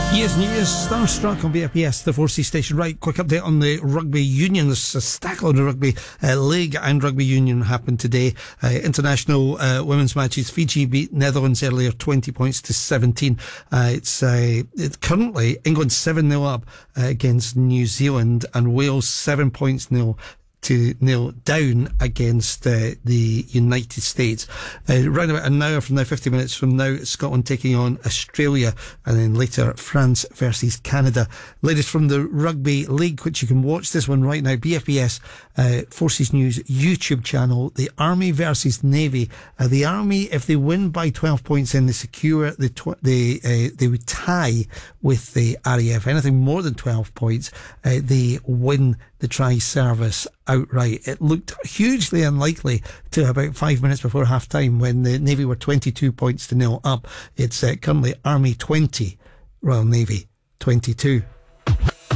Years and years, Starstruck on BFBS, the 4C station. Right, quick update on the rugby union. There's a stack on the rugby league and rugby union happened today. International women's matches. Fiji beat Netherlands earlier, 20 points to 17. It's currently England 7-0 up against New Zealand, and Wales 7 points 0 down against the United States. Round about an hour from now, 50 minutes from now, Scotland taking on Australia, and then later France versus Canada. Latest from the Rugby League, which you can watch this one right now, BFBS Forces News YouTube channel. The Army versus Navy. The Army, if they win by 12 points, then they secure they would tie with the RAF. Anything more than 12 points, they win the tri-service outright. It looked hugely unlikely to about 5 minutes before half time when the Navy were 22 points to 0 up. It's currently Army 20, Royal Navy 22.